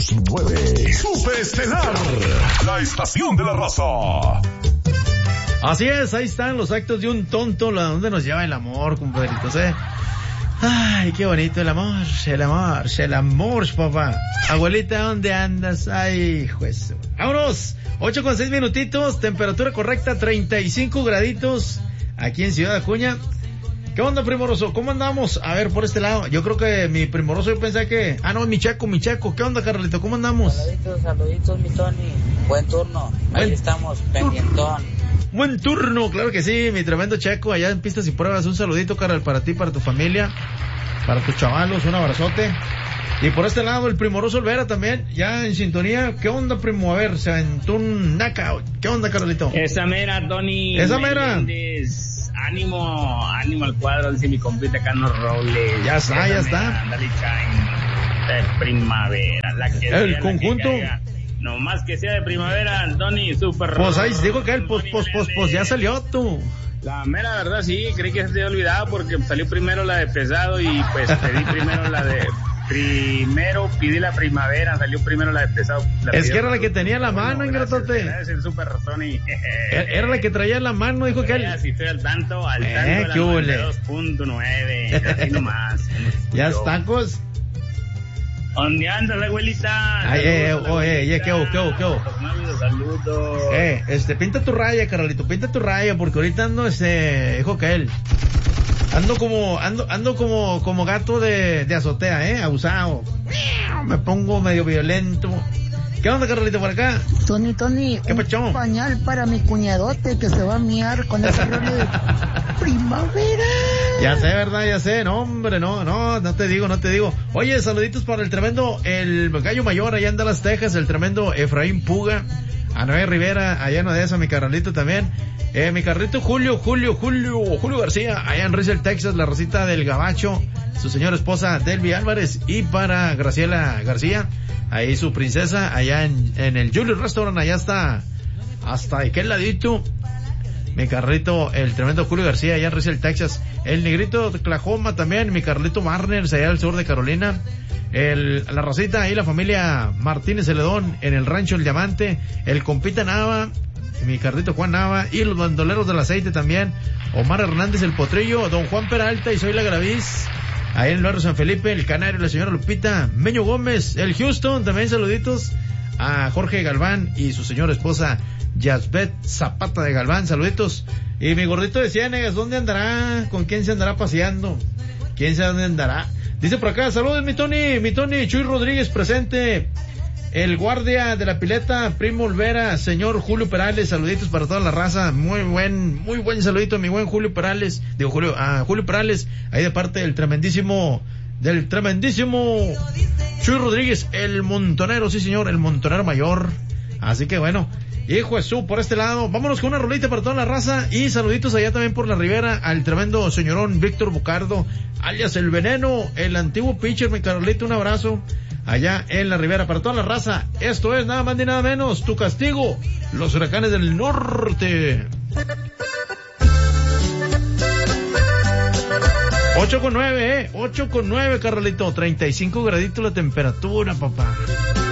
92.9. Superestelar, la estación de la raza. Así es, ahí están los actos de un tonto, ¿a dónde nos lleva el amor, compadritos, Ay, qué bonito el amor, papá. Abuelita, ¿dónde andas? Ay, juez. Vámonos, 8:06 minutitos, temperatura correcta, 35 graditos, aquí en Ciudad Acuña. ¿Qué onda, Primoroso? ¿Cómo andamos? A ver, por este lado. Yo creo que mi Primoroso, yo pensé que... no, mi Checo. ¿Qué onda, Carlito? ¿Cómo andamos? Saluditos, mi Tony. Buen turno. Ahí estamos, pendientón. Buen turno, claro que sí, mi tremendo Checo. Allá en Pistas y Pruebas, un saludito, Carl, para ti, para tu familia, para tus chavalos, un abrazote. Y por este lado, el Primoroso Olvera también, ya en sintonía. ¿Qué onda, primo? A ver, se aventó un knockout. ¿Qué onda, Carlito? Esa mera, Tony. Esa mera. Ánimo al cuadro, dice mi compita Carlos Robles. Ya está. Dale de primavera. El conjunto. No más que sea de primavera, Tony, súper. Pues ahí dijo que él, pues ya salió tú. La mera verdad, sí, creí que se te había olvidado porque salió primero la de pesado y pues pedí primero la de... Primero pidí la primavera, salió primero la de pesado. Es que era la que tenía la mano, ingratote. Gracias, el super Tony. Era la que traía la mano, dijo que él. Sí, estoy al tanto de la 92.9, así nomás. Ya está, cos. ¿Dónde anda la abuelita? Oye, ¿qué hubo? Saludos. Pinta tu raya, Carlito, porque ahorita ando, dijo que él. Ando como gato de azotea, abusado. Me pongo medio violento. ¿Qué onda, Carlito, por acá? Tony, ¿qué pachón? Un pañal para mi cuñadote que se va a miar con ese rollo de primavera. Ya sé, ¿verdad? Ya sé. No, hombre, no te digo. Oye, saluditos para el tremendo, el gallo mayor allá en Dallas, Texas, el tremendo Efraín Puga, a Noé Rivera, allá en Odessa, mi Carlito también. Mi carrito Julio García, allá en Riesel, Texas, la racita del Gabacho, su señora esposa Delvi Álvarez, y para Graciela García, ahí su princesa, allá en el Julius Restaurant, allá está, hasta aquel ladito, mi carrito, el tremendo Julio García, allá en Riesel, Texas, el negrito de Oklahoma también, mi Carlito Marners, allá al sur de Carolina, la racita ahí, la familia Martínez Celedón, en el rancho El Diamante, el compita Nava, mi carrito Juan Nava, y los bandoleros del aceite también, Omar Hernández el Potrillo, don Juan Peralta y Soy la Graviz, ahí en el barrio San Felipe, el Canario, la señora Lupita, Meño Gómez, el Houston, también saluditos a Jorge Galván y su señora esposa Yasbet Zapata de Galván, saluditos. Y mi gordito de Ciénegas, ¿dónde andará? ¿Con quién se andará paseando? ¿Quién sabe dónde andará? Dice por acá, saludos mi Tony, Chuy Rodríguez presente. El guardia de la pileta, Primo Olvera, señor Julio Perales, saluditos para toda la raza, muy buen saludito a mi buen Julio Perales, Julio Perales, ahí de parte del tremendísimo Chuy Rodríguez, el montonero, sí señor, el montonero mayor. Así que bueno, hijo de su, por este lado, vámonos con una rolita para toda la raza, y saluditos allá también por la Ribera, al tremendo señorón Víctor Bucardo, alias El Veneno, el antiguo pitcher, mi Carolito, un abrazo. Allá en la Ribera, para toda la raza, esto es nada más ni nada menos, Tu Castigo, los Huracanes del Norte. 8:9, 8:9, Carolito, 35 graditos la temperatura, papá.